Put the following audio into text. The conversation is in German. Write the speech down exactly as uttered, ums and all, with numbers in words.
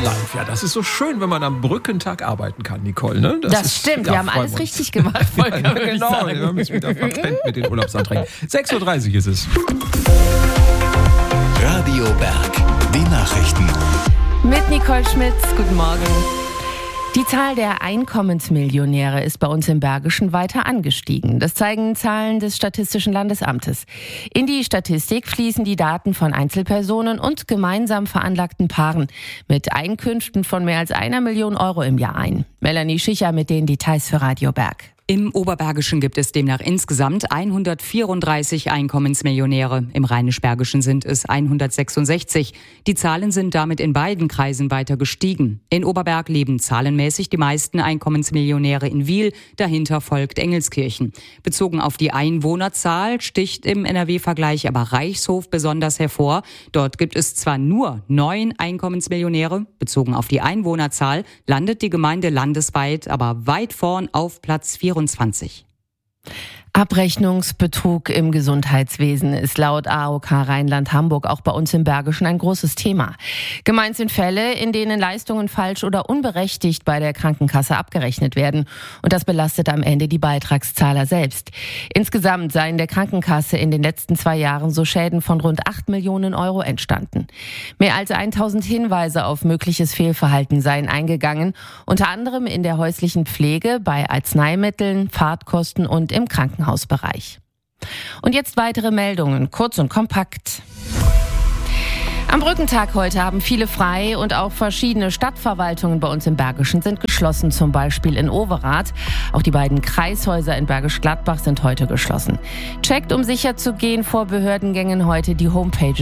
live. Ja, das ist so schön, wenn man am Brückentag arbeiten kann, Nicole. Ne? Das, das ist, stimmt, ja, wir haben alles richtig gemacht. Volker, ja, genau, wir haben es wieder verpennt mit den Urlaubsanträgen. sechs Uhr dreißig ist es. Radio Berg, die Nachrichten. Mit Nicole Schmitz, guten Morgen. Die Zahl der Einkommensmillionäre ist bei uns im Bergischen weiter angestiegen. Das zeigen Zahlen des Statistischen Landesamtes. In die Statistik fließen die Daten von Einzelpersonen und gemeinsam veranlagten Paaren mit Einkünften von mehr als einer Million Euro im Jahr ein. Melanie Schicher mit den Details für Radio Berg. Im Oberbergischen gibt es demnach insgesamt hundertvierunddreißig Einkommensmillionäre. Im Rheinisch-Bergischen sind es hundertsechsundsechzig. Die Zahlen sind damit in beiden Kreisen weiter gestiegen. In Oberberg leben zahlenmäßig die meisten Einkommensmillionäre in Wiel. Dahinter folgt Engelskirchen. Bezogen auf die Einwohnerzahl sticht im N R W-Vergleich aber Reichshof besonders hervor. Dort gibt es zwar nur neun Einkommensmillionäre. Bezogen auf die Einwohnerzahl landet die Gemeinde landesweit aber weit vorn auf Platz vierundzwanzig. Abrechnungsbetrug im Gesundheitswesen ist laut A O K Rheinland-Hamburg auch bei uns im Bergischen ein großes Thema. Gemeint sind Fälle, in denen Leistungen falsch oder unberechtigt bei der Krankenkasse abgerechnet werden. Und das belastet am Ende die Beitragszahler selbst. Insgesamt seien der Krankenkasse in den letzten zwei Jahren so Schäden von rund acht Millionen Euro entstanden. Mehr als tausend Hinweise auf mögliches Fehlverhalten seien eingegangen, unter anderem in der häuslichen Pflege, bei Arzneimitteln, Fahrtkosten und im Krankenhaus. Hausbereich. Und jetzt weitere Meldungen, kurz und kompakt. Am Brückentag heute haben viele frei und auch verschiedene Stadtverwaltungen bei uns im Bergischen sind geschlossen, zum Beispiel in Overath. Auch die beiden Kreishäuser in Bergisch Gladbach sind heute geschlossen. Checkt, um sicher zu gehen vor Behördengängen, heute die Homepage